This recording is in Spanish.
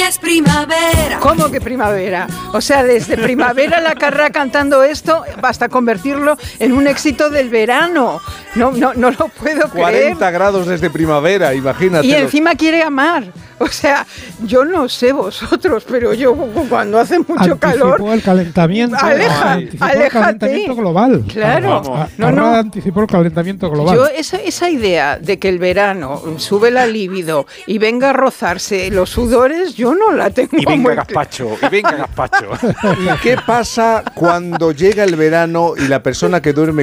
ya es primavera. ¿Cómo que primavera? O sea, desde Primavera la Carrá cantando esto hasta convertirlo en un éxito del verano. No lo puedo 40 creer. grados desde primavera, imagínate. Y encima quiere amar. O sea, yo no sé vosotros, pero yo cuando hace mucho calor... Anticipó el calentamiento. Aléjate. El calentamiento global. Claro. No anticipó el calentamiento global. Yo esa idea de que el verano sube la libido y venga a rozarse los sudores, yo no la tengo. Y venga gazpacho. ¿Y qué pasa cuando llega el verano y la persona que duerme